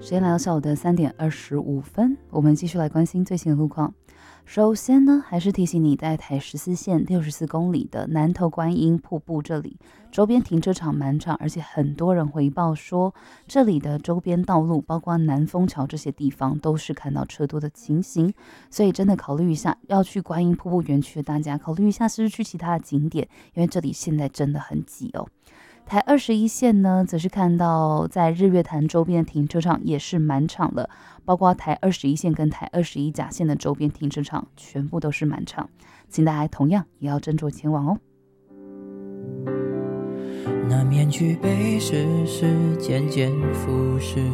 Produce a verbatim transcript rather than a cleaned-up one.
时间来到下午的三点二十五分，我们继续来关心最新的路况。首先呢，还是提醒你，在台十四线六十四公里的南投观音瀑布这里，周边停车场满场，而且很多人回报说，这里的周边道路，包括南丰桥这些地方，都是看到车多的情形。所以真的考虑一下，要去观音瀑布园区的大家，考虑一下是不是去其他的景点，因为这里现在真的很挤哦。台二十一线呢，则是看到在日月潭周边的停车场也是满场了，包括台二十一线跟台二十一甲线的周边停车场全部都是满场，请大家同样也要斟酌前往哦。 那面具被世事渐渐腐蚀，